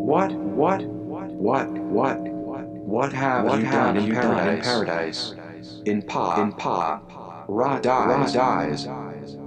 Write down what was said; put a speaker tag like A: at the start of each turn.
A: What have you done in paradise? In Pa, Ra dies.